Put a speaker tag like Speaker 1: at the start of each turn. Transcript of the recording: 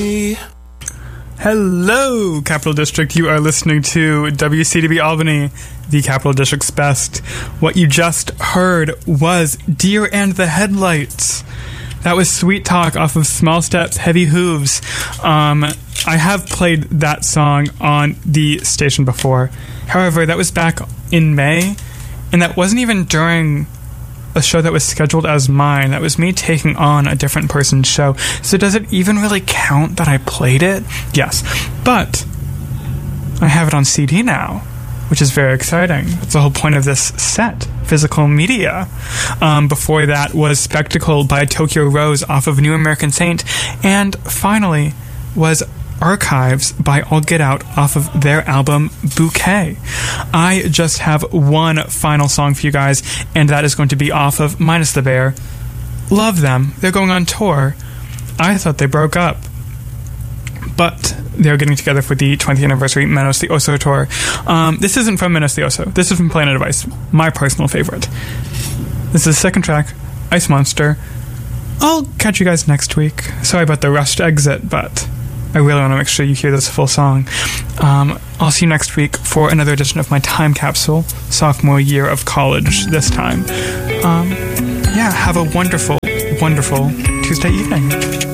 Speaker 1: Hello, Capital District. You are listening to WCDB Albany, the Capital District's best. What you just heard was Deer and the Headlights. That was Sweet Talk off of Small Steps, Heavy Hooves. I have played that song on the station before. However, that was back in May, and that wasn't even during a show that was scheduled as mine. That was me taking on a different person's show. So does it even really count that I played it? Yes. But I have it on CD now, which is very exciting. That's the whole point of this set, physical media. Before that was Spectacle by Tokyo Rose off of New American Saint. And finally was Archives by All Get Out off of their album Bouquet. I just have one final song for you guys, and that is going to be off of Minus the Bear. Love them. They're going on tour. I thought they broke up, but they're getting together for the 20th anniversary Menos the Oso tour. This isn't from Menos the Oso. This is from Planet of Ice, my personal favorite. This is the second track, Ice Monster. I'll catch you guys next week. Sorry about the rushed exit, but I really want to make sure you hear this full song. I'll see you next week for another edition of my time capsule, sophomore year of college this time. Have a wonderful, wonderful Tuesday evening.